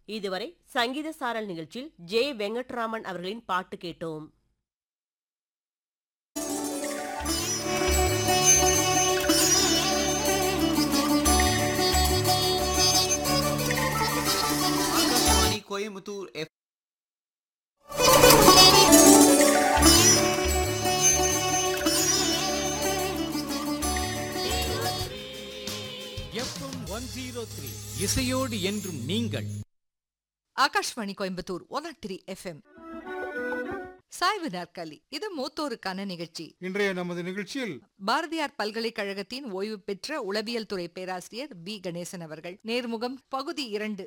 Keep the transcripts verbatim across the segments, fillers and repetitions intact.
இதுவரை சங்கீத சாரல் நிகழ்ச்சியில் ஜே வெங்கட்ராமன் அவர்களின் பாட்டு கேட்டோம். Akashvani Coimbatore F FM one zero three இசையோடு என்றும் நீங்கள். Akashvani Coimbatore one three FM. சாய்வு நாற்காலி இது மூத்தோருக்கான நிகழ்ச்சி. இன்றைய நமது நிகழ்ச்சியில் பாரதியார் பல்கலைக்கழகத்தின் ஓய்வு பெற்ற உளவியல் துறை பேராசிரியர் பி கணேசன் அவர்கள். நேர்முகம் பகுதி இரண்டு.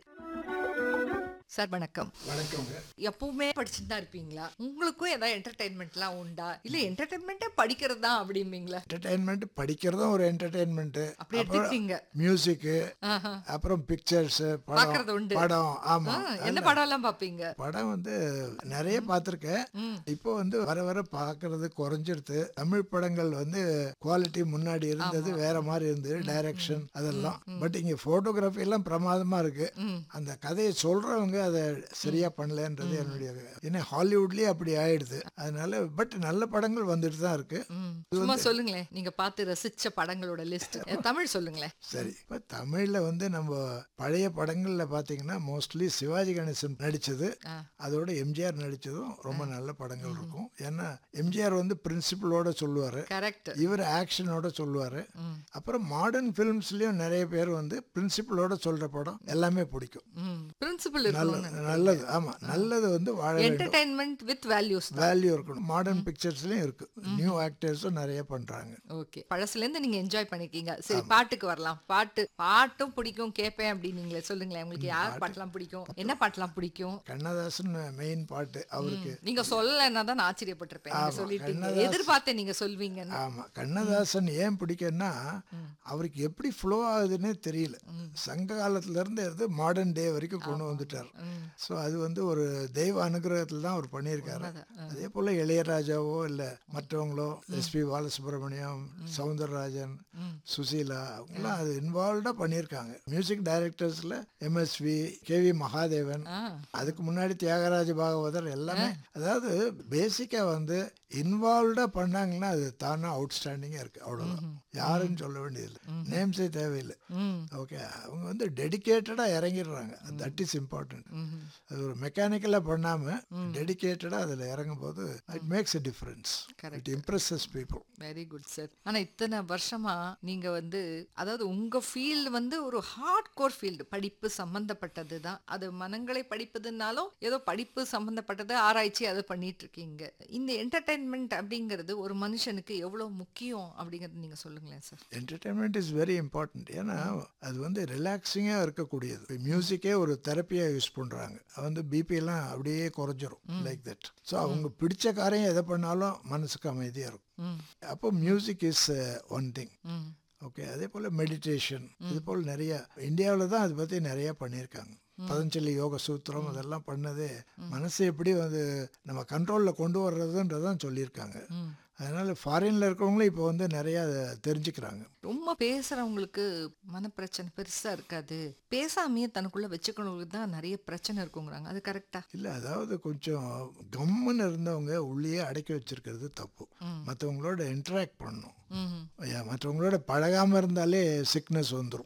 சார் வணக்கம். வணக்கங்க. எப்பவுமே படிச்சுட்டு தான் இருப்பீங்களா? உங்களுக்கும் ஏதாவது என்டர்டைன்மெண்ட்லாம் உண்டா? இல்ல என்டர்டைன்மெண்ட்டே படிக்கிறது தான் அப்படிம்பீங்களா? என்டர்டைன்மெண்ட் படிக்கிறதும் ஒரு என்டர்டைன்மெண்ட். அப்படி எடுத்துக்கிட்டீங்க. மியூசிக், அப்புறம் பிக்சர்ஸ், பாக்குறது உண்டு. படம். ஆமா. என்ன படம் எல்லாம் பாப்பீங்க? படம் வந்து நிறைய பார்த்திருக்கேன். இப்போ வந்து வர வர பாக்குறது குறைஞ்சிருது. தமிழ் படங்கள் வந்து குவாலிட்டி முன்னாடி இருந்தது வேற மாதிரி இருந்தது, டைரக்ஷன் அதெல்லாம். பட் இங்க போட்டோகிராஃபி எல்லாம் பிரமாதமா இருக்கு. அந்த கதையை சொல்றவங்க அதை சரியா பண்ணலன்றது என்னுடைய. ஏன்னா ஹாலிவுட்லயே அப்படி ஆயிடுது. அதனால பட் நல்ல படங்கள் வந்துட்டு தான் இருக்கு. சும்மா சொல்லுங்களேன், நீங்க பார்த்து ரசிச்ச படங்களோட லிஸ்ட். தமிழ் சொல்லுங்களேன். சரி, இப்ப தமிழ்ல வந்து நம்ம பழைய படங்கள்ல பாத்தீங்கன்னா மோஸ்ட்லி சிவாஜி கணேசன் நடிச்சது, அதோட எம்ஜிஆர் நடிச்சதும் ரொம்ப நல்ல படங்கள் இருக்கும். ஏன்னா எம்ஜிஆர் வந்து பிரின்சிபலோட சொல்லுவாரு, இவர் ஆக்ஷனோட சொல்லுவாரு. அப்புறம் மாடர்ன் பிலிம்ஸ்லயும் நிறைய பேர் வந்து பிரின்சிபலோட சொல்ற படம் எல்லாமே பிடிக்கும். பிரின்சிபல் நல்லது. ஆமா, நல்லது வந்து வாழ வேண்டும். என்டர்டெயின்மென்ட் வித் வேல்யூஸ், வேல்யூ இருக்கணும். மாடர்ன் பிக்சர்ஸ்லயும் இருக்கு, நியூ ஆக்டர்ஸும் நிறைய பண்றாங்க. ஓகே, பழசுல இருந்து நீங்க என்ஜாய் பண்ணிருக்கீங்க. சரி, பாட்டுக்கு வரலாம். பாட்டு பாட்டும் பிடிக்கும் கேட்பேன் அப்படி நீங்களே சொல்லுங்களேன். உங்களுக்கு யார் பாட்டுலாம் பிடிக்கும்? என்ன பாட்டுலாம் பிடிக்கும்? கண்ணதாசன் மெயின் பாட்டு அவருக்கு. நீங்க சொல்லலைன்னா தான் நான் ஆச்சரியப்பட்டிருப்பேன். நீங்க சொல்லிட்டீங்க, எதிர்பார்த்தேன் நீங்க சொல்வீங்க. ஆமா, கண்ணதாசன் ஏன் பிடிக்கும்னா அவருக்கு எப்படி ஃப்ளோ ஆகுதுன்னே தெரியல. சங்க காலத்துல இருந்து எடுத்து மாடர்ன் டே வரைக்கும் கொண்டு வந்துட்டார். ஸோ அது வந்து ஒரு தெய்வ அனுகிரகத்தில் தான் அவர் பண்ணியிருக்காரு. அதே போல் இளையராஜாவோ இல்லை மற்றவங்களோ, எஸ்பி பாலசுப்ரமணியம், சவுந்தரராஜன், சுசீலா, அவங்களாம் அது இன்வால்வ்டாக பண்ணியிருக்காங்க. மியூசிக் டைரக்டர்ஸில் எம்எஸ்வி, கேவி மகாதேவன், அதுக்கு முன்னாடி தியாகராஜ பாகவதர் எல்லாமே. அதாவது பேசிக்காக வந்து இன்வால்வ்டாக பண்ணாங்கன்னா அது தானே அவுட்ஸ்டாண்டிங்காக இருக்குது. அவ்வளோதான், யாருன்னு சொல்ல வேண்டியதில்லை, நேம்ஸே தேவையில்லை. ஓகே, அவங்க வந்து டெடிக்கேட்டடாக இறங்கிடுறாங்க. That is important. அது ஒரு மெக்கானிக்கலாக பண்ணாமல் டெடிக்கேட்டடாக அதில் இறங்கும் போது it makes a difference. It impresses people. Very good sir. ஆனால் இத்தனை வருஷமா நீங்கள் வந்து, அதாவது உங்கள் ஃபீல்டு வந்து ஒரு ஹார்ட் கோர் ஃபீல்டு, படிப்பு சம்மந்தப்பட்டது தான். அது மனங்களை படிப்பதுனாலும் ஏதோ படிப்பு சம்மந்தப்பட்டது, ஆராய்ச்சி அதை பண்ணிட்டு இருக்கீங்க. இந்த என்டர்டைன்மெண்ட் அப்படிங்கிறது ஒரு மனுஷனுக்கு எவ்வளோ முக்கியம் அப்படிங்கிறது நீங்கள் சொல்லுங்களேன் sir. Entertainment is very important. ஏன்னா அது வந்து ரிலாக்ஸிங்காக இருக்கக்கூடியது. மியூசிக்கே ஒரு தெரப்பியாக யூஸ் பண்ணுறாங்க. அது வந்து பிபி எல்லாம் அப்படியே குறைஞ்சிரும், லைக் தட். ஸோ அவங்க பிடிச்ச காரியம் எதை பண்ணாலும் மனசுக்கு அமைதியாக இருக்கும். அப்போ music is one thing. Okay, அதே போல் மெடிடேஷன், இது போல் நிறைய இந்தியாவில் தான் அதை பற்றி நிறைய பண்ணியிருக்காங்க. பதஞ்சலி யோக சூத்திரம் அதெல்லாம் பண்ணதே மனசை எப்படி வந்து நம்ம கண்ட்ரோலில் கொண்டு வர்றதுன்றதான் சொல்லியிருக்காங்க. அதனால ஃபாரின்ல இருக்கிறவங்களும் இப்போ வந்து நிறைய தெரிஞ்சுக்கிறாங்க. ரொம்ப பேசுறவங்களுக்கு மனப்பிரச்சனை பெருசா இருக்காது, பேசாமையே தனக்குள்ள வச்சுக்கணுங்களுக்கு தான் நிறைய பிரச்சனை இருக்குங்கிறாங்க. அது கரெக்டா? இல்ல, அதாவது கொஞ்சம் கம்முன்னு இருந்தவங்க உள்ளேயே அடக்கி வச்சிருக்கிறது தப்பு. மற்றவங்களோட இன்டராக்ட் பண்ணணும். மற்றவங்களோட பழகாம இருந்தாலே சிக்னஸ் வந்துடும்.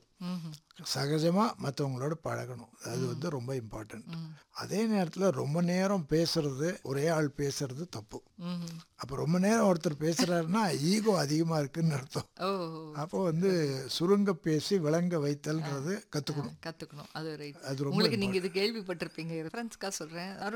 சகஜமா மற்றவங்களோட பழகணும், அது வந்து ரொம்ப இம்பார்ட்டன்ட். அதே நேரத்தில் ரொம்ப நேரம் பேசுறது, ஒரே ஆள் பேசுறது தப்பு. அப்போ ரொம்ப நேரம் ஒருத்தர் பேசுறாருன்னா ஈகோ அதிகமா இருக்குன்னு அர்த்தம். அப்போ வந்து சுருங்க பேசி விளங்க வைத்தல்ன்றது கத்துக்கணும் கத்துக்கணும் அது அது ரொம்ப உங்களுக்கு. நீங்க இது கேள்விப்பட்டிருப்பீங்க, ரெஃபரன்ஸ்க்காக சொல்றேன்.